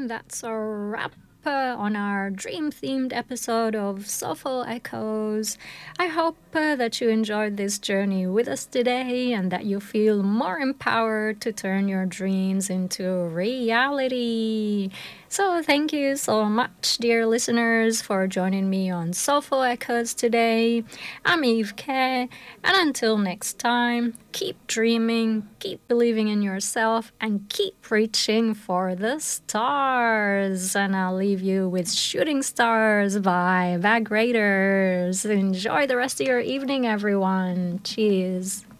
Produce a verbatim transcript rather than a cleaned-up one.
And that's a wrap uh, on our dream themed episode of Soulful Echoes. I hope uh, that you enjoyed this journey with us today and that you feel more empowered to turn your dreams into reality. So, thank you so much, dear listeners, for joining me on Soulful Echoes today. I'm Eve K, and until next time, keep dreaming, keep believing in yourself, and keep reaching for the stars. And I'll leave you with Shooting Stars by Bag Raiders. Enjoy the rest of your evening, everyone. Cheers.